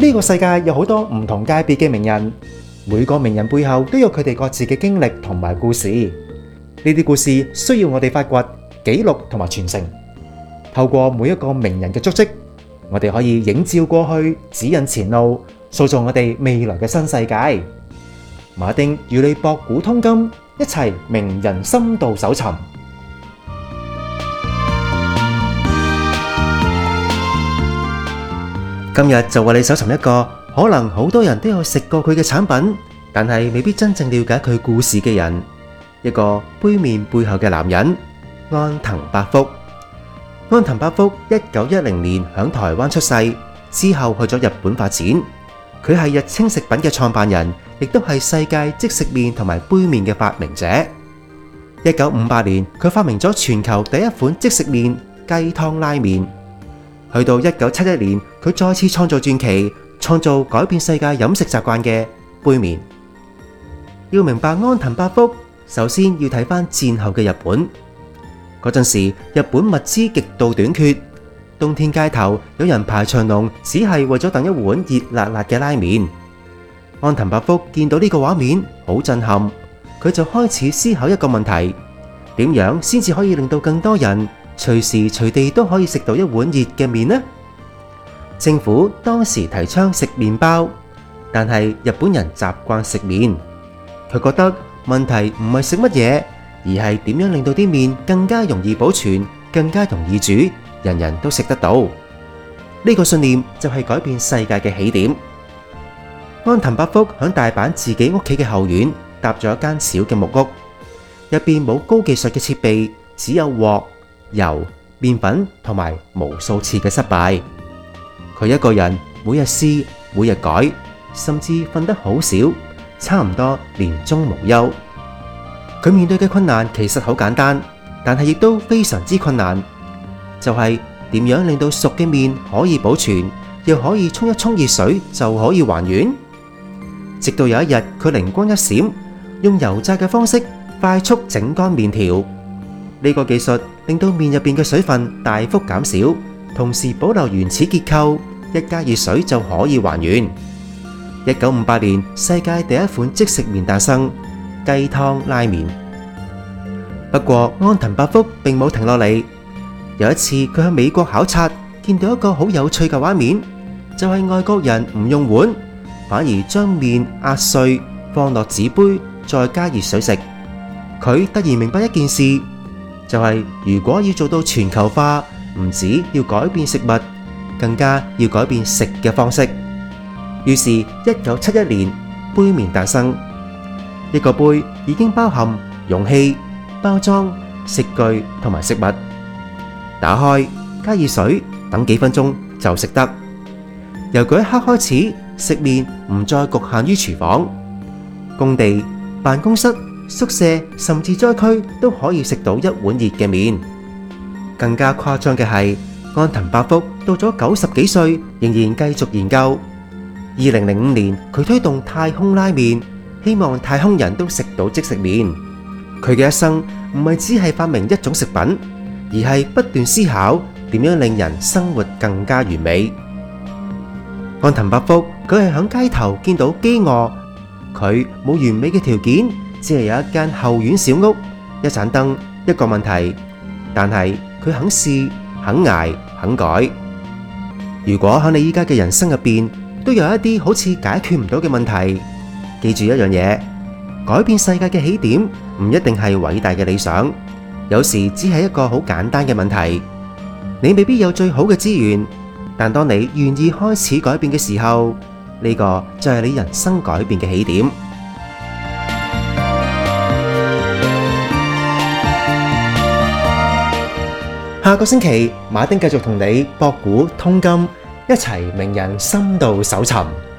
呢個世界有好多唔同界別嘅名人，每個名人背後都有佢哋各自嘅經歷同埋故事。呢啲故事需要我哋發掘、記錄同埋傳承。透過每一個名人嘅足跡，我哋可以映照過去，指引前路，塑造我哋未來嘅新世界。馬丁與你博古通今，一齊名人深度搜尋。今日就為你搜尋一個可能好多人都有食過佢嘅產品，但係未必真正了解佢故事嘅人，一個杯麵背後嘅男人——安藤百福。安藤百福1910年喺台灣出世，之後去咗日本發展。佢係日清食品嘅創辦人，亦都係世界即食麵同埋杯麵嘅發明者。1958年，佢發明咗全球第一款即食麵雞湯拉麵。去到1971年，佢再次創造傳奇，創造改變世界飲食習慣嘅杯麵。要明白安藤百福，首先要睇返戰後嘅日本。嗰陣時，日本物資極度短缺，冬天街頭有人排長龍，只係為咗等一碗熱辣辣嘅拉麵。安藤百福見到呢個畫面，好震撼，佢就開始思考一個問題：點樣先至可以令到更多人隨時隨地都可以食到一碗熱嘅麵呢？政府當時提倡食麵包，但係日本人習慣食麵。佢覺得問題唔係食乜嘢，而係點樣令到啲麵更加容易保存，更加容易煮，人人都食得到。呢個信念就係改變世界嘅起點。安藤百福響大阪自己屋企嘅後院搭咗一間小嘅木屋，入邊冇高技術嘅設備，只有鑊、油、麵粉同埋無數次嘅失敗。佢一個人每日試，每日改，甚至瞓得好少，差唔多年終無休。佢面對嘅困難其實好簡單，但係亦都非常之困難，就係點樣令到熟嘅麵可以保存，又可以沖一沖熱水就可以還原。直到有一日，佢靈光一閃，用油炸嘅方式快速整乾麵條。呢個技術令到麵入邊嘅水分大幅減少，同時保留原始結構，一加熱水就可以還原。1958年，世界第一款即食麵誕生——雞湯拉麵。不過安藤百福並冇停落嚟。有一次佢喺美國考察，見到一個好有趣嘅畫面，就係外國人唔用碗，反而將麵壓碎放落紙杯，再加熱水食。佢突然明白一件事，就係如果要做到全球化，唔止要改變食物，更加要改變食嘅方式。於是1971年，杯麵誕生。一個杯已經包含容器、包裝、食具同埋食物。打開，加熱水，等幾分鐘就食得。由嗰一刻開始，食麵唔再局限於廚房，工地、辦公室、宿舍甚至災區都可以食到一碗熱嘅麵。更加誇張嘅係，安藤百福到咗90幾歲，仍然繼續研究。2005年，佢推動太空拉麵，希望太空人都食到即食麵。佢嘅一生唔係只係發明一種食品，而係不斷思考點樣令人生活更加完美。安藤百福佢係響街頭見到飢餓，佢冇完美嘅條件，只係有一間後院小屋、一盞燈、一個問題，但係佢肯試、肯捱、肯改。如果喺你依家嘅人生入邊都有一啲好似解決唔到嘅問題，記住一樣嘢：改變世界嘅起點唔一定係偉大嘅理想，有時只係一個好簡單嘅問題。你未必有最好嘅資源，但當你願意開始改變嘅時候，呢個就係你人生改變嘅起點。下個星期，馬丁繼續同你博古通今，一齊名人深度搜尋。